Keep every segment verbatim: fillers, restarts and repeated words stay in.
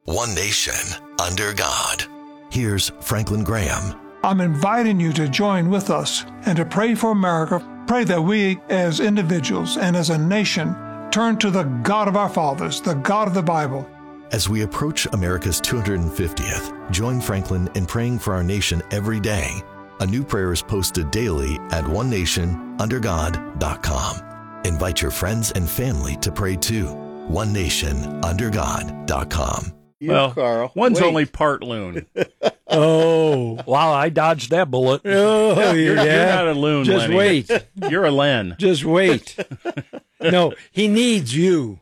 One nation, under God. Here's Franklin Graham. I'm inviting you to join with us and to pray for America. Pray that we, as individuals and as a nation, turn to the God of our fathers, the God of the Bible. As we approach America's two hundred fiftieth, join Franklin in praying for our nation every day. A new prayer is posted daily at one nation under god dot com. Invite your friends and family to pray too. one nation under god dot com. You, well, Carl. one's Wait. only part loon. Oh, wow, I dodged that bullet. Oh, You're, yeah. you're not a loon, Just Lenny. wait. You're a Len. Just wait. No, he needs you.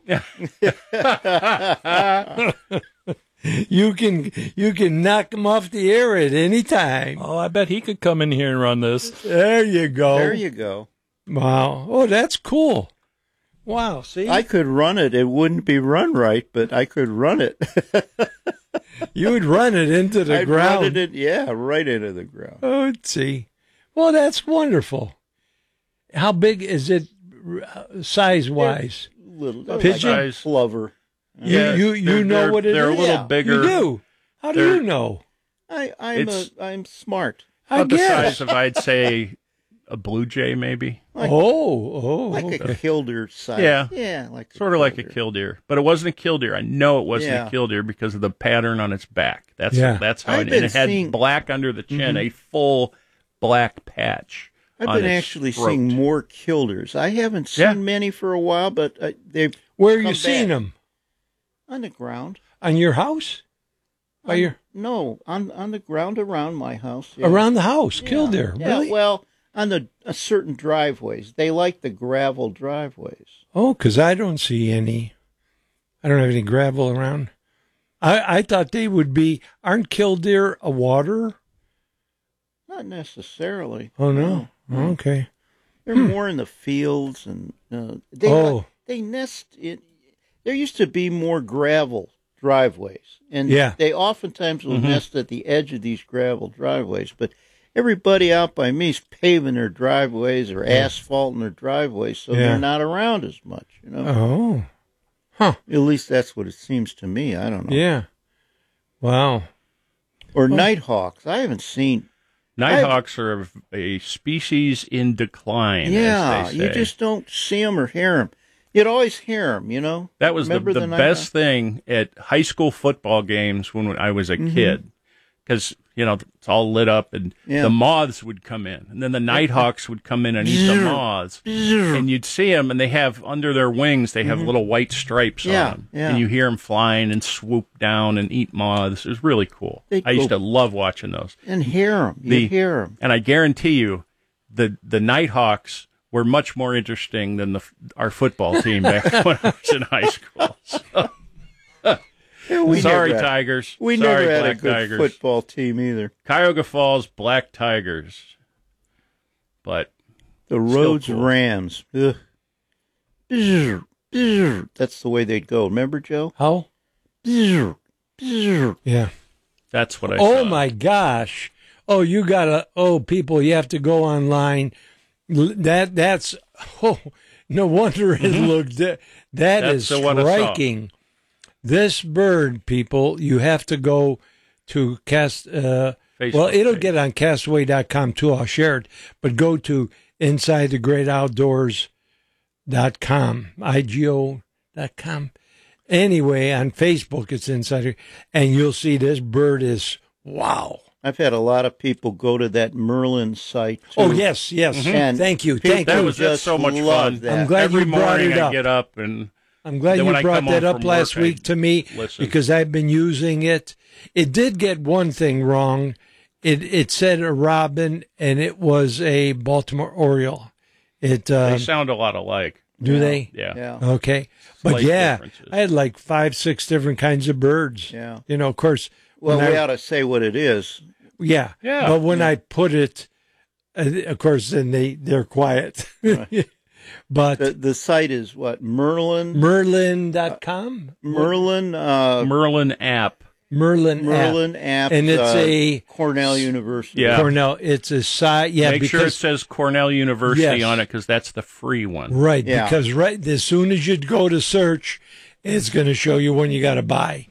You can you can knock him off the air at any time. Oh, I bet he could come in here and run this. There you go. There you go. Wow. Oh, that's cool. Wow, see? I could run it. It wouldn't be run right, but I could run it. You would run it into the I'd ground. run it in, yeah, right into the ground. Oh, let's see. Well, that's wonderful. How big is it uh, size-wise? Little Pigeon? like a plover. Yeah, you you, you they're- know they're- what it is? they're a little Yeah. bigger. You do. How do They're- you know? I, I'm It's- a, I'm smart. I About the guess. size of, I'd say, a blue jay, maybe. Like, oh, oh. like okay. a killdeer size. Yeah. Yeah, like Sort of like a killdeer. killdeer, but it wasn't a killdeer. I know it wasn't Yeah. a killdeer because of the pattern on its back. That's Yeah. that's how I've it, been and it had seeing- black under the chin, a full black patch. I've on been its actually throat. seeing more killdeers. I haven't seen Yeah. many for a while, but uh, they've Where are come you seeing back. them? On the ground. On your house? By On- your No, on on the ground around my house. yeah. around the house? Yeah. Killdeer. Yeah, Really? well, on the uh, certain driveways. They like the gravel driveways. Oh, because I don't see any. I don't have any gravel around. I I thought they would be. Aren't killdeer a water? Not necessarily. Oh no. No. Okay. They're more in the fields, and uh, they Oh. like- they nest in. There used to be more gravel driveways, and Yeah. they oftentimes will Mhm. nest at the edge of these gravel driveways. But everybody out by me is paving their driveways or asphalting their driveways, so Yeah. they're not around as much. You know, Oh. Huh. at least that's what it seems to me. I don't know. Yeah. Wow. Or nighthawks. I haven't seen. Nighthawks are a species in decline. Yeah, as they you say. just don't see them or hear them. You'd always hear them, you know. That was the, Remember the, the night best hawk? thing at high school football games when I was a Mm-hmm. kid, because you know it's all lit up, and Yeah. the moths would come in, and then the nighthawks would come in and eat the moths, and you'd see them, and they have under their wings they have little white stripes Mm-hmm. Yeah, on them, yeah. and you hear them flying and swoop down and eat moths. It was really cool. They I used go- to love watching those, And hear them. You The- hear them. and I guarantee you, the the nighthawks were much more interesting than the our football team back when I was in high school. So, We sorry, never had- Tigers. We sorry, never had Black a good Tigers. football team either. Cuyahoga Falls Black Tigers. But The Rhodes cool. Rams. Ugh. Bzzz, bzzz. That's the way they'd go. Remember, Joe? How? Bzzz, bzzz. Yeah. that's what I Oh saw. my gosh. Oh, you gotta. Oh, people, you have to go online. L- That that's. Oh, no wonder it looked. That That's is the one I saw. striking. This bird, people, you have to go to cast. Uh, Facebook well, it'll page. get on castaway dot com too. I'll share it. But go to inside the great outdoors dot com, I G O dot com. Anyway, on Facebook, it's Insider, and you'll see this bird is wow. I've had a lot of people go to that Merlin site, too. Oh, yes, yes. And Thank you. people Thank That you. was that's just so much love fun. that. I'm glad Every you brought morning it I up. get up and I'm glad then you when I brought come that home up from last work, I week to me listen. because I've been using it. It did get one thing wrong. It it said a robin, and it was a Baltimore Oriole. It they uh, sound a lot alike. do Yeah. they? Yeah. Yeah. Okay, but Slight yeah, differences. I had like five, six different kinds of birds. Yeah. You know, of course. Well, when we I- ought to say what it is. Yeah, Yeah. But when I put it, uh, of course, then they they're quiet. But The the site is what? Merlin? Merlin dot com? Merlin uh Merlin app. Merlin Merlin app. app. And it's uh, a Cornell University. Yeah. Cornell. It's a site. Yeah, Make sure it because says Cornell University Yes. on it because that's the free one. right Yeah. because right as soon as you go to search, it's going to show you when you got to buy.